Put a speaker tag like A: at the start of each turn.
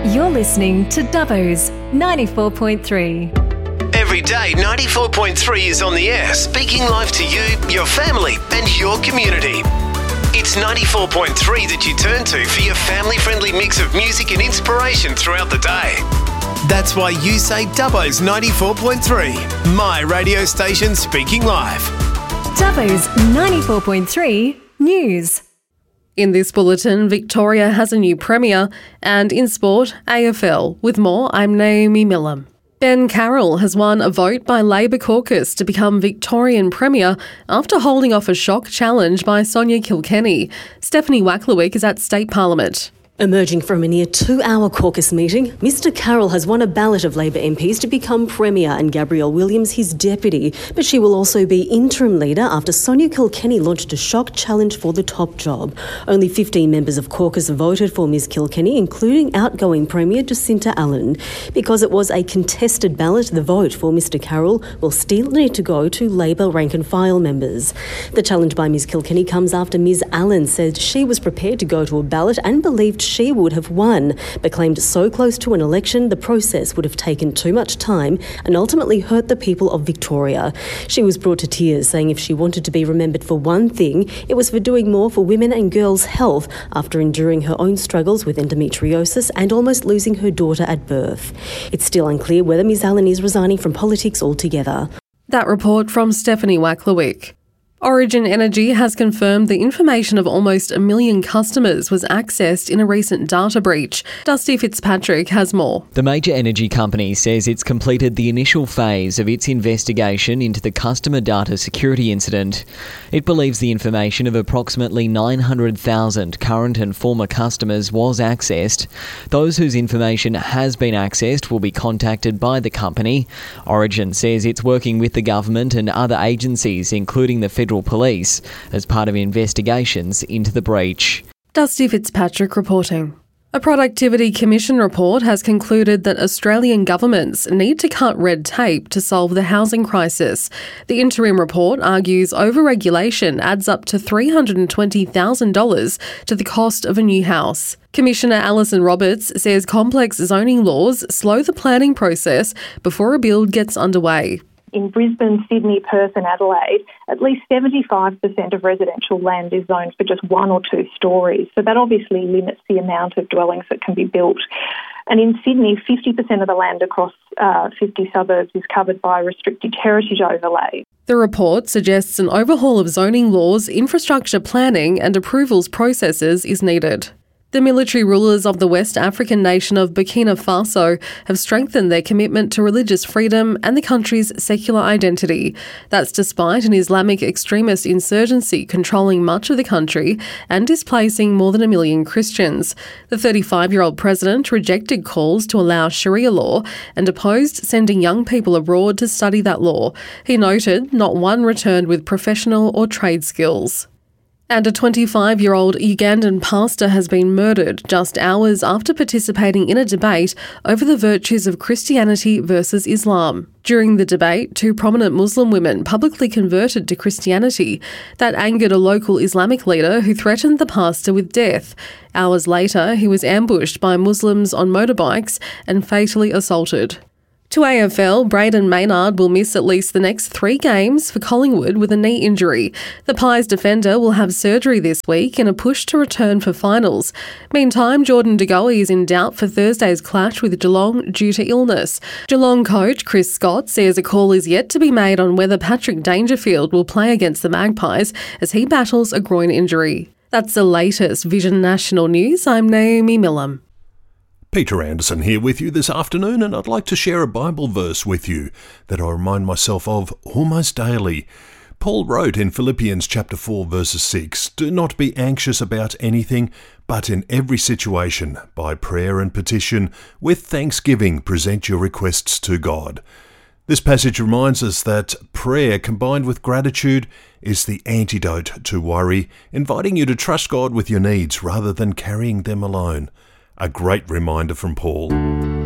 A: You're listening to Dubbo's 94.3.
B: Every day, 94.3 is on the air, speaking life to you, your family and your community. It's 94.3 that you turn to for your family-friendly mix of music and inspiration throughout the day. That's why you say Dubbo's 94.3, my radio station speaking life.
A: Dubbo's 94.3 News.
C: In this bulletin, Victoria has a new premier, and in sport, AFL. With more, I'm Naomi Millam. Ben Carroll has won a vote by Labor caucus to become Victorian Premier after holding off a shock challenge by Sonia Kilkenny. Stephanie Wacklewick is at State Parliament.
D: Emerging from a near 2-hour caucus meeting, Mr Carroll has won a ballot of Labor MPs to become Premier and Gabrielle Williams his deputy, but she will also be interim leader after Sonia Kilkenny launched a shock challenge for the top job. Only 15 members of caucus voted for Ms Kilkenny, including outgoing Premier Jacinta Allen. Because it was a contested ballot, the vote for Mr Carroll will still need to go to Labor rank-and-file members. The challenge by Ms Kilkenny comes after Ms Allen said she was prepared to go to a ballot and believed she would have won, but claimed so close to an election the process would have taken too much time and ultimately hurt the people of Victoria. She was brought to tears, saying if she wanted to be remembered for one thing, it was for doing more for women and girls' health after enduring her own struggles with endometriosis and almost losing her daughter at birth. It's still unclear whether Ms Allen is resigning from politics altogether.
C: That report from Stephanie Wacklewick. Origin Energy has confirmed the information of almost 1 million customers was accessed in a recent data breach. Dusty Fitzpatrick has more.
E: The major energy company says it's completed the initial phase of its investigation into the customer data security incident. It believes the information of approximately 900,000 current and former customers was accessed. Those whose information has been accessed will be contacted by the company. Origin says it's working with the government and other agencies, including the Federal Police, as part of investigations into the breach.
C: Dusty Fitzpatrick reporting. A Productivity Commission report has concluded that Australian governments need to cut red tape to solve the housing crisis. The interim report argues overregulation adds up to $320,000 to the cost of a new house. Commissioner Alison Roberts says complex zoning laws slow the planning process before a build gets underway.
F: In Brisbane, Sydney, Perth and Adelaide, at least 75% of residential land is zoned for just 1 or 2 stories. So that obviously limits the amount of dwellings that can be built. And in Sydney, 50% of the land across 50 suburbs is covered by restricted heritage overlay.
C: The report suggests an overhaul of zoning laws, infrastructure planning and approvals processes is needed. The military rulers of the West African nation of Burkina Faso have strengthened their commitment to religious freedom and the country's secular identity. That's despite an Islamic extremist insurgency controlling much of the country and displacing more than 1 million Christians. The 35-year-old president rejected calls to allow Sharia law and opposed sending young people abroad to study that law. He noted not one returned with professional or trade skills. And a 25-year-old Ugandan pastor has been murdered just hours after participating in a debate over the virtues of Christianity versus Islam. During the debate, 2 prominent Muslim women publicly converted to Christianity. That angered a local Islamic leader who threatened the pastor with death. Hours later, he was ambushed by Muslims on motorbikes and fatally assaulted. To AFL, Braden Maynard will miss at least the next 3 games for Collingwood with a knee injury. The Pies defender will have surgery this week in a push to return for finals. Meantime, Jordan De Goey is in doubt for Thursday's clash with Geelong due to illness. Geelong coach Chris Scott says a call is yet to be made on whether Patrick Dangerfield will play against the Magpies as he battles a groin injury. That's the latest Vision National News. I'm Naomi Millam.
G: Peter Anderson here with you this afternoon, and I'd like to share a Bible verse with you that I remind myself of almost daily. Paul wrote in Philippians chapter 4 verses 6, "Do not be anxious about anything, but in every situation, by prayer and petition, with thanksgiving, present your requests to God." This passage reminds us that prayer combined with gratitude is the antidote to worry, inviting you to trust God with your needs rather than carrying them alone. A great reminder from Paul.